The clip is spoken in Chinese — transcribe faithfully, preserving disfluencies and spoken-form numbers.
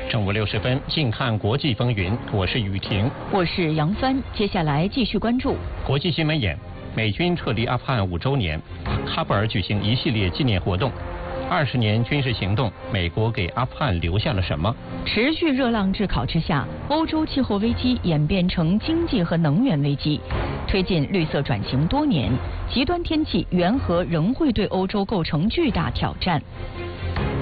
正午六十分，近看国际风云，我是雨婷， 我是杨帆。接下来继续关注国际新闻眼：美军撤离阿富汗五周年，喀布尔举行一系列纪念活动。二十年军事行动，美国给阿富汗留下了什么？ 持续热浪炙烤之下，欧洲气候危机演变成经济和能源危机。推进绿色转型多年，极端天气缘何仍会对欧洲构成巨大挑战？